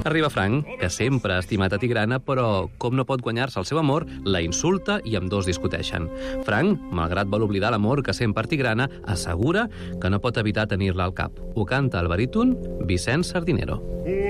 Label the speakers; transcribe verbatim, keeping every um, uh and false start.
Speaker 1: Arriba Frank, que sempre ha estimat a Tigrana, però, com no pot guanyar-se el seu amor, la insulta i ambdós discuteixen. Frank, malgrat vol oblidar l'amor que sent per Tigrana, assegura que no pot evitar tenir-la al cap. Ho canta el baríton Vicent Sardinero.